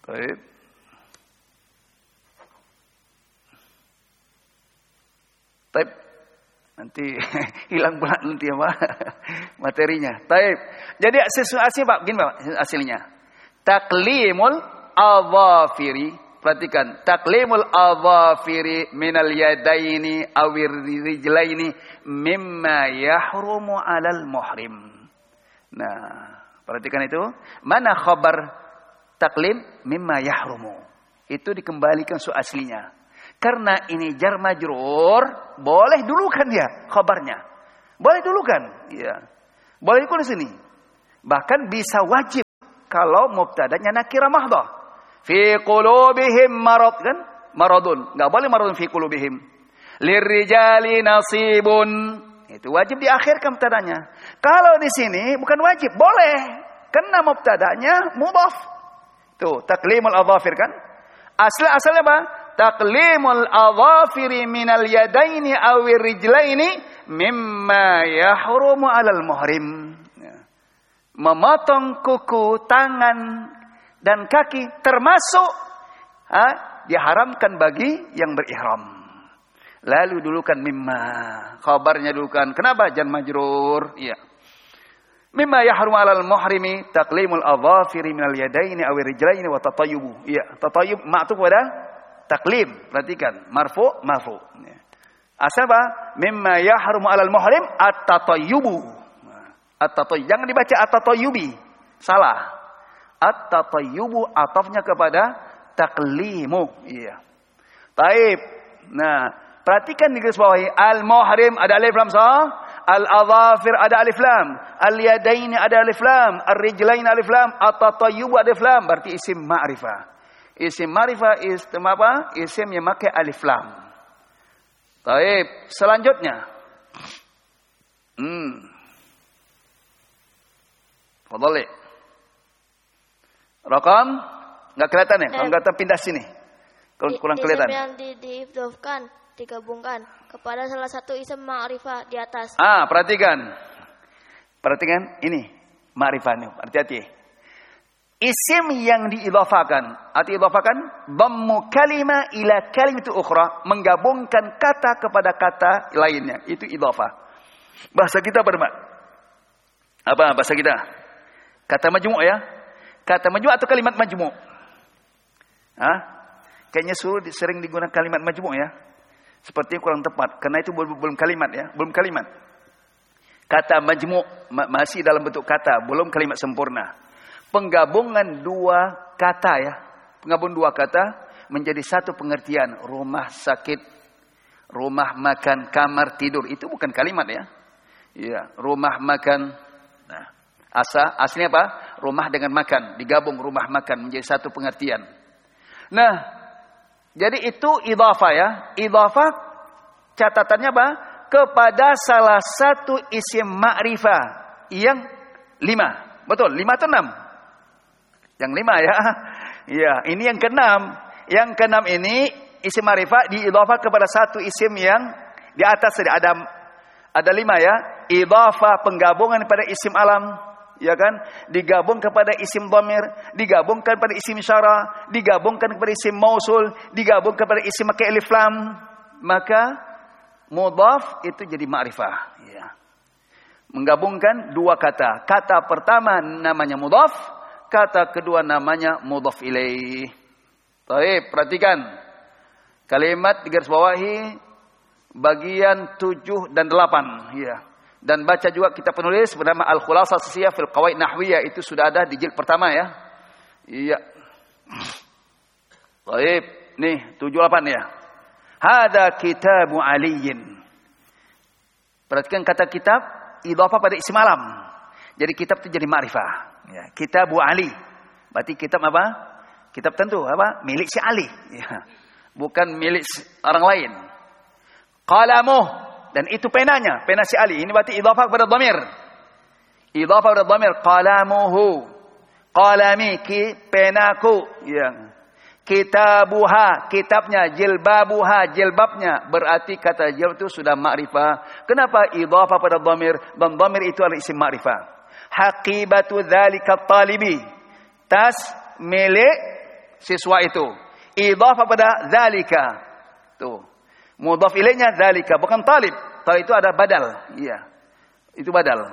Baik. Baik. Nanti hilang pula nanti apa materinya. Baik. Jadi asli Pak, begini Pak hasilnya. Taklimul adhafiri. Perhatikan, taklimul adhafiri minal yadaini awir rijlaini mimma yahrumu 'alal muhrim. Nah, perhatikan itu. Mana khabar taklim mimma yahrumu? Itu dikembalikan aslinya. Karena ini jar majrur, boleh dulukan ya khabarnya. Boleh dulukan, ya. Boleh dulukan di sini. Bahkan bisa wajib kalau mubtadanya nakirah mahdhah. Fi qulubihim marad, kan? Maradun. Enggak boleh maradun fi qulubihim. Lirrijali nasibun. Itu wajib diakhirkan mubtadanya. Kalau di sini bukan wajib, boleh. Karena mubtadanya mudhaf. Tuh, taklimul adhafir kan? Asalnya apa? Taklimul adhafiri minal yadaini awir rijlaini mimma yahrumu 'alal muhrim. Memotong kuku tangan dan kaki termasuk diharamkan bagi yang berihram. Lalu dulukan mimma, khabarnya dulukan. Kenapa jan majrur? Iya. Mimma yahrumu 'alal muhrimi taqlimul adhafiri minal yadaini awir rijlaini wa tatayyubu. Iya, tatayyub ma'tuf pada taklim. Perhatikan, marfu. Asal apa? Mimma yahrumu 'alal muhrim at-tatayyubu. At-tatayyub. Jangan dibaca at-tatayyubi. Salah. At-tatayyubu atafnya kepada taklimu. Iya. Taib. Nah, perhatikan di garis bawahi. Al-muhrim ada alif lam sah. Al-adhafir ada alif lam. Al-yadaini ada alif lam. Ar-rijlaini alif lam. At-tatayyubu alif lam. Berarti isim ma'rifah. Isim ma'rifah isim apa? Isim yang pakai alif lam. Taib. Selanjutnya. Fadhali. Rakam enggak kelihatan ya? Kalau enggak pindah sini. Kalau kurang kelihatan. Isim yang diidhofkan, digabungkan kepada salah satu isim ma'rifah di atas. Perhatikan. Perhatikan ini ma'rifah nih. Hati-hati. Isim yang diidhafakan. Arti idhafakan dhammu kalimah ila kalimatu ukhra, menggabungkan kata kepada kata lainnya. Itu idhafah. Bahasa kita apa bahasa kita? Kata majmu' ya. Kata majmu' atau kalimat majmu'? Kayaknya sering digunakan kalimat majmu' ya. Sepertinya kurang tepat. Karena itu belum kalimat ya. Belum kalimat. Kata majmu' masih dalam bentuk kata. Belum kalimat sempurna. Penggabungan dua kata ya. Penggabungan dua kata menjadi satu pengertian. Rumah sakit. Rumah makan. Kamar tidur. Itu bukan kalimat ya. Iya. Rumah makan. Nah. Aslinya apa? Rumah dengan makan. Digabung rumah makan menjadi satu pengertian. Nah, jadi itu idhafah ya. Idhafah catatannya apa? Kepada salah satu isim ma'rifah yang 5. Betul, 5 atau 6? Yang 5 ya. Iya, ini yang ke-6. Yang ke-6 ini isim ma'rifah diidhafah kepada satu isim yang di atas tadi ada 5 ya. Idhafah penggabungan pada isim alam. Ya kan, digabung kepada isim dhamir, digabungkan pada isim isyarah, digabungkan kepada isim mausul, digabung kepada isim pakai alif lam, maka mudhaf itu jadi ma'rifah ya. Menggabungkan dua kata. Kata pertama namanya mudhaf, kata kedua namanya mudhaf ilaih. Baik, perhatikan. Kalimat di garis bawahi bagian 7 dan 8 ya. Dan baca juga kitab penulis bernama Al-Khulasah Sasiyah fil Qawaid Nahwiyah, itu sudah ada di jilid pertama ya. Iya. Baik, nih 78 ya. Hada kitabu aliyin. Perhatikan kata kitab idhafah pada isim alam. Jadi kitab itu jadi ma'rifah. Ya, kitabu Ali. Berarti kitab apa? Kitab tentu apa? Milik si Ali. Ya. Bukan milik orang lain. Qalamuh. Dan itu penanya, pena si Ali. Ini berarti idhafah kepada dhamir. Idhafah kepada dhamir. Qalamuhu. Qalami, penaku. Ya. Kitabuha, kitabnya. Jilbabuha, jilbabnya. Berarti kata jilbab itu sudah ma'rifah. Kenapa idhafah pada dhamir? Dan dhamir itu adalah isim ma'rifah. Haqibatu dzalika talibi. Tas milik siswa itu. Idhafah pada dzalika. Tuh. Mudhaf ilaihnya dzalika, bukan talib. Talib itu ada badal. Iya. Itu badal.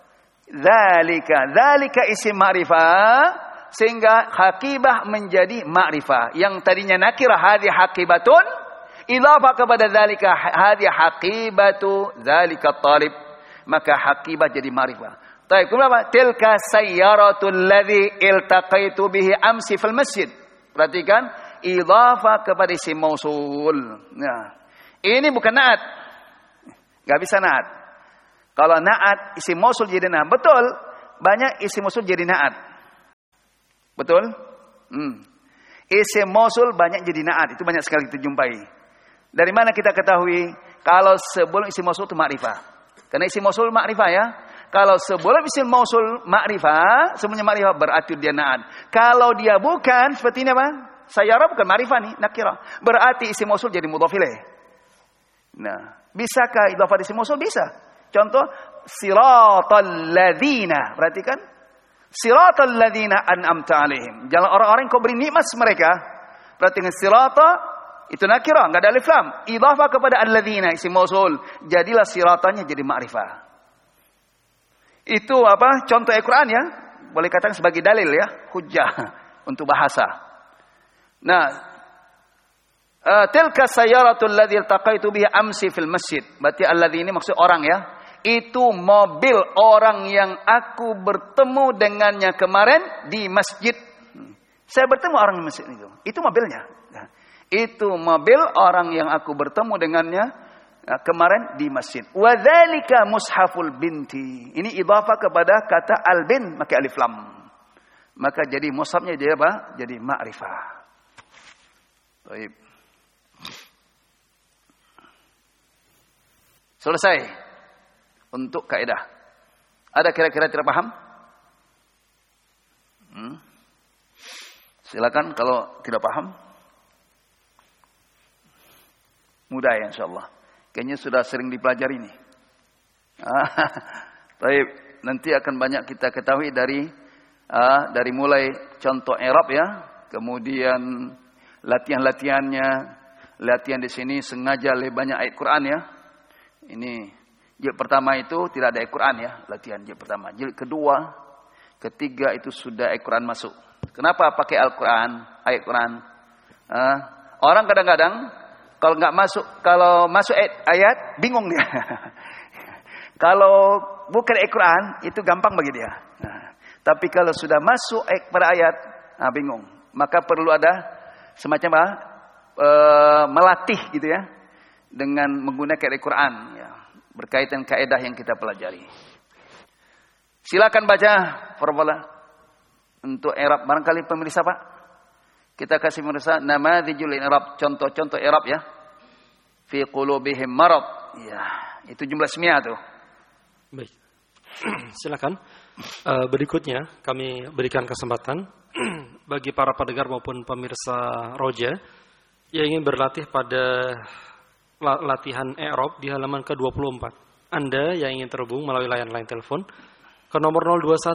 Dzalika isim ma'rifah sehingga haqibah menjadi ma'rifah. Yang tadinya nakirah hadhi haqibatun, idhafah kepada dzalika hadhi haqibatu dzalika talib, maka haqibah jadi ma'rifah. Baik, kemudian apa? Tilka sayyaratul ladzi iltaqaitu bihi amsi fil masjid. Perhatikan, idhafah kepada isim mausul. Nah, ini bukan na'at. Enggak bisa na'at. Kalau na'at isim mausul jadi na'at. Betul, banyak isim mausul jadi na'at. Betul? Isim mausul banyak jadi na'at. Itu banyak sekali kita jumpai. Dari mana kita ketahui kalau sebelum isim mausul itu ma'rifah? Karena isim mausul ma'rifah ya. Kalau sebelum isim mausul ma'rifah, semuanya ma'rifah berarti dia na'at. Kalau dia bukan, seperti ini apa? Sayyara bukan ma'rifah nih, nakirah. Berarti isim mausul jadi mudhaf ilaih. Nah, bisakah idhafah isim mausul? Bisa. Contoh, siratal ladzina. Perhatikan. Siratal ladzina an'amta alaihim. Jalan orang-orang yang kau beri nikmat mereka. Perhatikan, sirata itu nakirah, enggak ada alif lam. Idhafah kepada alladzina isim mausul. Jadilah siratanya jadi ma'rifah. Itu apa? Contoh Al-Quran ya. Boleh katakan sebagai dalil ya. Hujjah untuk bahasa. Nah. Tilka sayyaratul ladzi iltaqaitu bihi amsi fil masjid. Berarti alladzi ini maksud orang ya. Itu mobil orang yang aku bertemu dengannya kemarin di masjid. Saya bertemu orang di masjid itu. Itu mobilnya. Itu mobil orang yang aku bertemu dengannya kemarin di masjid. Wa dzalika mushaful binti. Ini idhafah kepada kata al-bin pakai alif lam. Maka jadi mushafnya jadi apa? Jadi ma'rifah. Baik. Selesai untuk kaidah. Ada kira-kira tidak paham? Silakan kalau tidak paham. Mudah ya insyaallah. Kayaknya sudah sering dipelajari nih. Baik, nanti akan banyak kita ketahui dari mulai contoh i'rab ya, kemudian latihan-latihannya, latihan di sini sengaja lebih banyak ayat Quran ya. Ini jilid pertama itu tidak ada ayat Quran ya, latihan jilid pertama. Jilid kedua, ketiga itu sudah ayat Quran masuk. Kenapa pakai Al-Quran, ayat Quran? Orang kadang-kadang kalau masuk ayat bingung dia. Kalau bukan ayat Quran itu gampang bagi dia. Tapi kalau sudah masuk pada ayat, bingung. Maka perlu ada semacam melatih gitu ya, dengan menggunakan ayat Quran ya, berkaitan kaidah yang kita pelajari. Silakan baca formula untuk i'rab barangkali pemirsa Pak. Kita kasih pemirsa namadzijul i'rab, contoh-contoh i'rab ya. Fi qulubihim marad. Ya, itu jumlah ismiyah tuh. Baik. Silakan. Berikutnya kami berikan kesempatan bagi para pendengar maupun pemirsa Roja yang ingin berlatih pada latihan i'rab di halaman ke-24. Anda yang ingin terhubung melalui line telepon ke nomor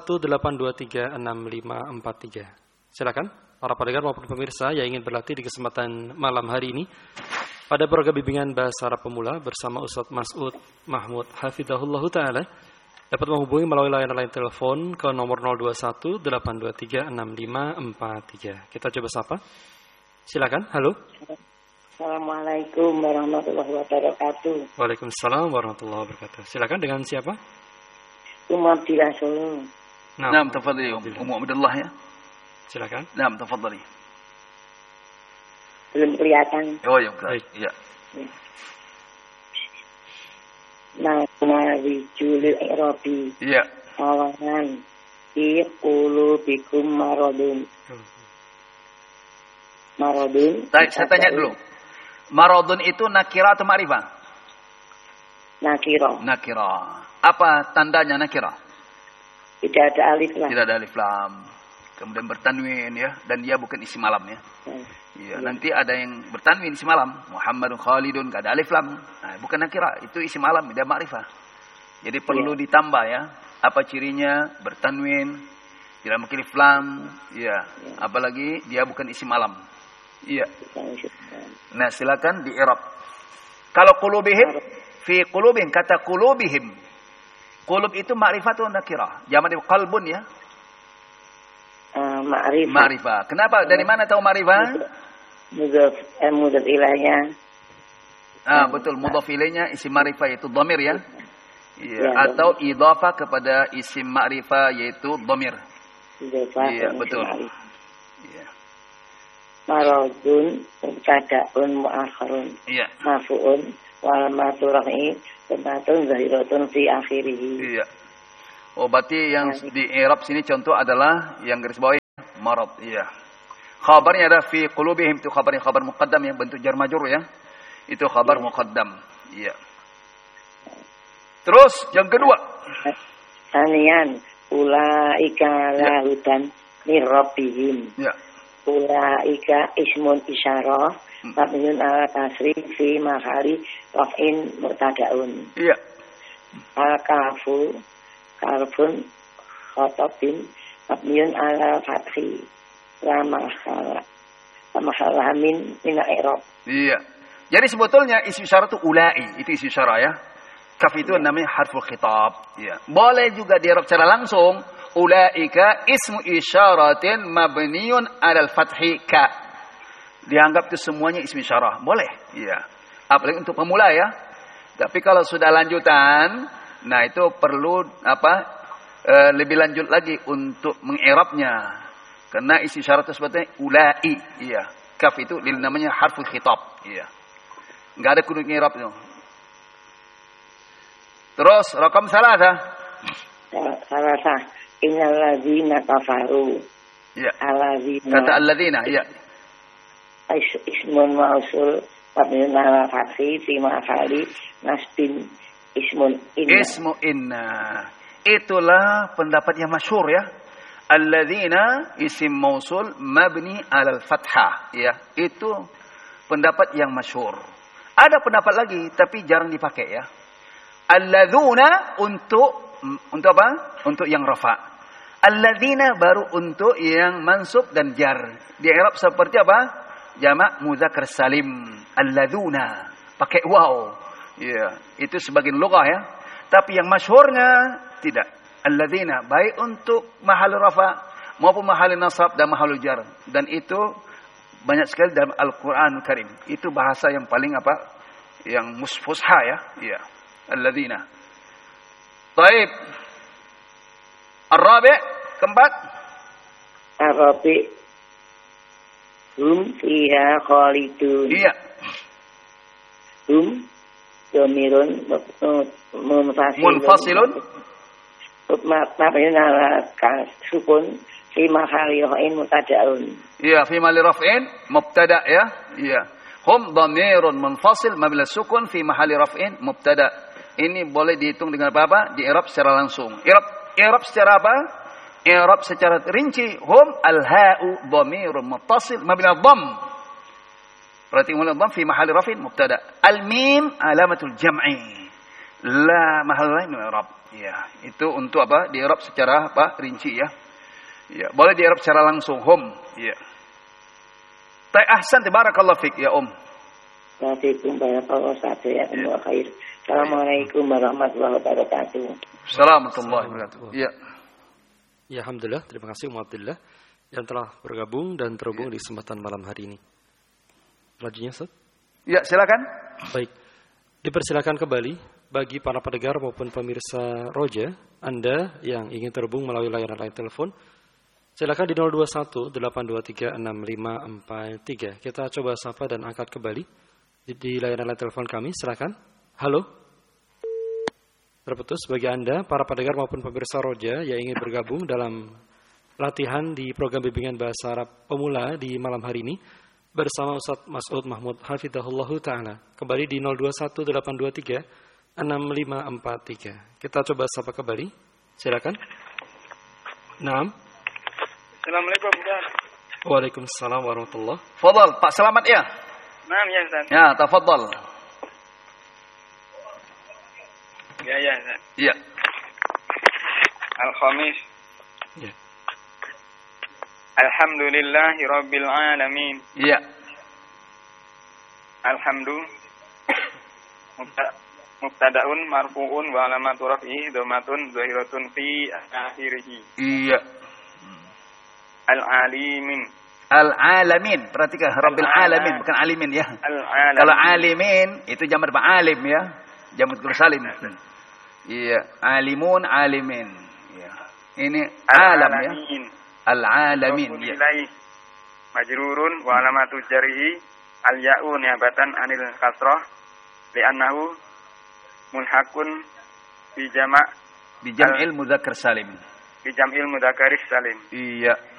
0218236543. Silakan para pendengar maupun pemirsa yang ingin berlatih di kesempatan malam hari ini pada program bimbingan bahasa Arab pemula bersama Ustaz Mas'ud Mahmud hafizahullah taala dapat menghubungi melalui line telepon ke nomor 0218236543. Kita coba sapa. Silakan. Halo. Assalamualaikum warahmatullahi wabarakatuh. Waalaikumsalam warahmatullahi wabarakatuh. Silakan, dengan siapa? Abdillah Solo. Naam, tafadhali Abdullah ya. Silakan. Naam, tafadhali. Belum kelihatan. Oh ya, baik. Ya. Namadzijul i'rabi. Iya. Awalan fi qulubikum maradun. Maradun. Baik, saya tanya dulu. Maradun itu nakira atau ma'rifah? Nakira. Nakira. Apa tandanya nakira? Tidak ada alif lam. Tidak ada alif lam. Kemudian bertanwin ya, dan dia bukan isim alam ya. Iya, nanti ada yang bertanwin isim alam. Muhammadun Khalidun, enggak ada alif lam. Nah, bukan nakira, itu isim alam, dia ma'rifah. Jadi perlu ditambah ya. Apa cirinya? Bertanwin, Tidak mungkin lam, ya. Apalagi dia bukan isim alam. Iya. Nah, silakan di i'rab. Kalau qulubihim, fi qulubihim, kata qulubihim. Qulub itu ma'rifatun nakirah. Jamak qalbun ya. Ma'rifah. Ma'rifah. Kenapa? Dari mana tahu ma'rifah? Mudhaf ilainya. Betul, mudhaf ilainya isim ma'rifah yaitu dhamir ya. Iya, atau idhafah kepada isim ma'rifah yaitu dhamir. Iya, betul. Iya. Maradun mubtada'un mu'akhirun. Iya. Mafu'un wal maturahi tematun zahiratun fi akhirih. Iya. Oh, berarti yang di i'rab sini contoh adalah yang garis bawah marad. Iya. Khabarnya ada fi qulubihim, itu khabarnya khabar muqaddam yang bentuk jar majrur ya. Itu khabar muqaddam. Iya. Terus yang kedua. Sanian ulaika lahudan min rabbihim. Ya. Ulaika ismun isyarah mabniun ala tasrif fi mahali raf'in mubtada'un. Iya. Al-kafu karbun khotabin mabniun ala fathi la mahala min i'rab. Iya. Jadi sebetulnya isim isyarah itu ulai, itu isim isyarah ya. Kaf itu namanya harful khitab. Ya. Boleh juga di-i'rab secara langsung. Ulaika ismu isyaratin mabniun 'alal fathi ka. Dianggap itu semuanya isim isyarah. Boleh. Ya. Apalagi untuk pemula ya. Tapi kalau sudah lanjutan, nah itu perlu lebih lanjut lagi untuk meng-i'rabnya. Karena isim isyarah itu sebetulnya ulai. Iya. Kaf itu namanya harful khitab. Iya. Enggak ada kudu i'rab itu. Terus rakam salasa. Innal ladzina kafaru. Ya. Alladzina. Kata alladzina, ya. Ismun mausul mabniun ala fathi fi mahali nasbin ismun inna. Ismu inna. Itulah pendapat yang masyhur ya. Alladzina isim mausul mabni ala fathah, ya. Itu pendapat yang masyhur. Ada pendapat lagi tapi jarang dipakai ya. Alladzuna untuk apa? Untuk yang rafa. Alladzina baru untuk yang mansub dan jar. Di i'rab seperti apa? Jamak muzakkar salim. Alladzuna pakai waw. Ya, itu sebagian lugah ya. Tapi yang masyhurnya tidak. Alladzina baik untuk mahal rafa maupun mahal nasab dan mahal jar. Dan itu banyak sekali dalam Al-Qur'an Karim. Itu bahasa yang paling yang fusha ya. Iya. Alladzina. Baik. Ar-rabi' keempat. Ar-rabi' hum fiha khalidun. Iya. Hum domirun Munfasilun. Mabniun ala sukun fi mahali raf'in mubtada'un. Iya, fi mahali raf'in mubtada' ya. Iya. Hum dhamirun munfasil mabni sukun fi mahali raf'in mubtada'. Ini boleh dihitung dengan apa? Di i'rab secara langsung. I'rab secara apa? I'rab secara rinci. Hum al-ha'u dhamirun muttasil mabni dhamm. Berarti mulai dhamm fi mahali raf'in mubtada'. Al-mim alamatul jam'i. La mahal lain i'rab. Ya, itu untuk apa? Di i'rab secara rinci ya. Ya, boleh di i'rab secara langsung. Hum. Ya. Ahsan barakallahu fik ya Waalaikumsalam warahmatullahi wabarakatuh. Assalamualaikum warahmatullahi wabarakatuh. Assalamualaikum warahmatullahi wabarakatuh. Ya. Ya, alhamdulillah, terima kasih Umat Abdillah yang telah bergabung dan terhubung di kesempatan malam hari ini. Lajunya, Ustaz? Ya, silakan. Baik. Dipersilakan kembali bagi para pendengar maupun pemirsa Roja, Anda yang ingin terhubung melalui layanan line telepon, silakan di 0218236543. Kita coba sapa dan angkat kembali di layanan line telepon kami. Silakan. Halo. Terputus bagi Anda para pendengar maupun pemirsa Roja yang ingin bergabung dalam latihan di program bimbingan bahasa Arab pemula di malam hari ini bersama Ustaz Mas'ud Mahmud Hafizahullahu Ta'ala. Kembali di 0218236543. Kita coba sapa kembali. Silakan. Naam. Assalamualaikum Ustaz. Waalaikumsalam warahmatullahi. Fadal, Pak Selamat ya. Naam ya Ustaz. Ya, tafadhal. Ya Ustaz. Iya. Al-Khamis. Ya. Alhamdulillahi rabbil alamin. Iya. Alhamdu mubtada'un marfu'un wa alamatu raf'ihi dhammatun zahiratun fi akhirih. Iya. Al-alimin. Al-alamin, perhatikan rabbil alamin bukan alimin ya. Al-alamin. Kalau alimin itu jamak alim ya. Jamak salim. Iya, alimun alimin. Iya. Ini alam ya. Al-alamin ya. Majrurun wa alamatu jarhi al-ya'u niabatan anil kasrah li'annahu mulhaqun bi jama' Bi jam'il mudzakkar salim. bi jam'il mudzakkaris salim. Iya.